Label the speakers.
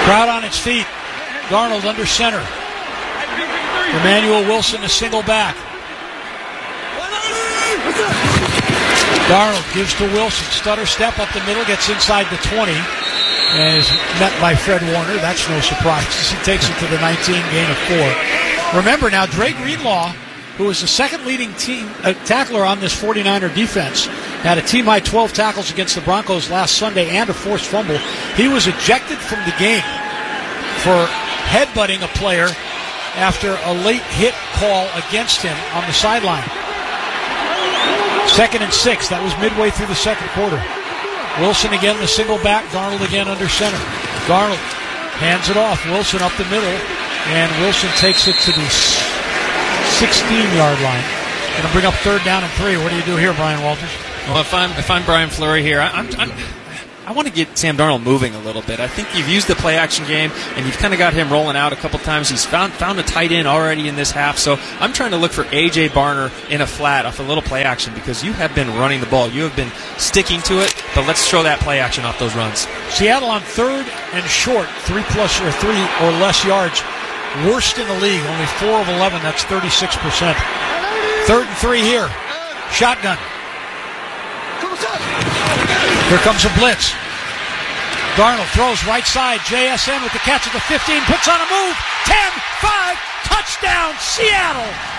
Speaker 1: Crowd on its feet. Darnold under center. Emmanuel Wilson a single back. Darnold gives to Wilson. Stutter step up the middle, gets inside the 20, and is met by Fred Warner. That's no surprise. He takes it to the 19, gain of 4. Remember now, Dre Greenlaw, who was the second leading team tackler on this 49er defense, had a team-high 12 tackles against the Broncos last Sunday and a forced fumble. He was ejected from the game for headbutting a player after a late hit call against him on the sideline. 2nd and 6. That was midway through the second quarter. Wilson again the single back. Darnold again under center. Darnold hands it off. Wilson up the middle. And Wilson takes it to the 16-yard line. Going to bring up 3rd down and 3. What do you do here, Brian Walters?
Speaker 2: Well, if I'm Brian Fleury here, I want to get Sam Darnold moving a little bit. I think you've used the play-action game, and you've kind of got him rolling out a couple times. He's found a tight end already in this half, so I'm trying to look for A.J. Barner in a flat off a little play-action because you have been running the ball. You have been sticking to it, but let's show that play-action off those runs.
Speaker 1: Seattle on 3rd and short, 3 or less yards. Worst in the league, only 4 of 11. That's 36%. 3rd and 3 here. Shotgun. Here comes a blitz. Darnold throws right side. JSN with the catch at the 15. Puts on a move. 10, 5, touchdown, Seattle.